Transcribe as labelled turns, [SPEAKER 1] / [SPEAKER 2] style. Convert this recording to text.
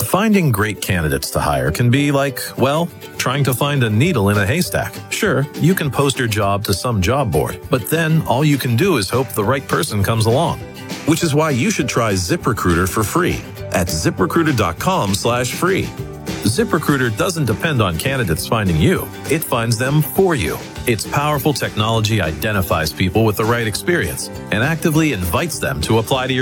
[SPEAKER 1] Finding great candidates to hire can be like, well, trying to find a needle in a haystack. Sure, you can post your job to some job board, but then all you can do is hope the right person comes along. Which is why you should try ZipRecruiter for free at ziprecruiter.com/free. ZipRecruiter doesn't depend on candidates finding you. It finds them for you. Its powerful technology identifies people with the right experience and actively invites them to apply to your